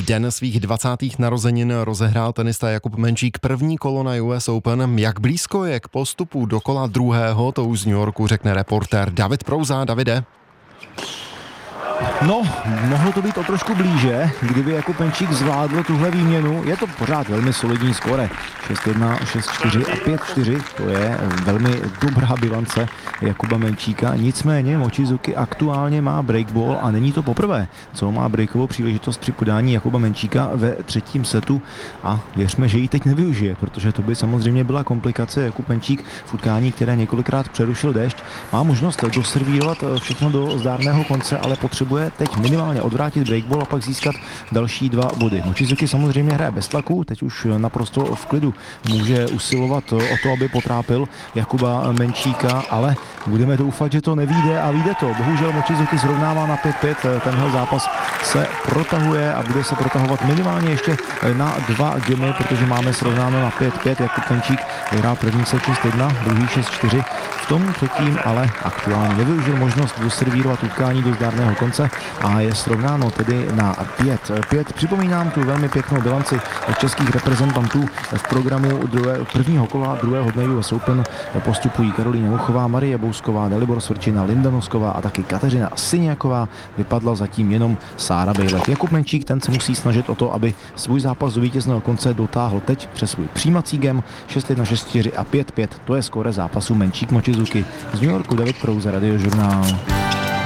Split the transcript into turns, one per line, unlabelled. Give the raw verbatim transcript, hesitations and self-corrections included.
den svých dvacátých narozenin rozehrál tenista Jakub Menčík první kolo na U S Open. Jak blízko je k postupu do kola druhého, to už z New Yorku řekne reportér David Prouza. Davide.
No, mohlo to být o trošku blíže, kdyby Jakub Menčík zvládl tuhle výměnu. Je to pořád velmi solidní skóre. šest jedna, šest čtyři a pět čtyři. To je velmi dobrá bilance Jakuba Menčíka. Nicméně Mochizuki aktuálně má breakball a není to poprvé, co má breakovou příležitost při podání Jakuba Menčíka ve třetím setu. A věřme, že ji teď nevyužije, protože to by samozřejmě byla komplikace. Jakub Menčík v utkání, které několikrát přerušil déšť, má možnost doservírovat všechno do zdárného konce, ale potřebuje teď minimálně odvrátit breakball a pak získat další dva body. Mochizuki samozřejmě hraje bez tlaku, teď už naprosto v klidu může usilovat o to, aby potrápil Jakuba Menčíka, ale budeme doufat, že to nevyjde a vyjde to. Bohužel Mochizuki srovnává na pět pět, tenhle zápas se protahuje a bude se protahovat minimálně ještě na dva gemy, protože máme srovnáno na pět pět. Jakub Menčík vyhrál první set šest jedna, druhý šest čtyři. V tom třetím ale aktuálně nevyužil možnost doservírovat utkání do zdárného konce a je srovnáno tedy na pět pět. Připomínám tu velmi pěknou bilanci českých reprezentantů v programu druhé, prvního kola druhého dne U S Open. Postupují Karolína Muchová, Marie Bousková, Dalibor Svrčina, Linda Nosková a taky Kateřina Syniaková. Vypadla zatím jenom Sára Bejlet. Jakub Menčík, ten se musí snažit o to, aby svůj zápas do vítězného konce dotáhl teď přes svůj přijímací gem šest jedna, šest čtyři a pět pět. To je skóre zápasu Menčík Mochizuki. Z New Yorku David Prouza, Radiožurnál.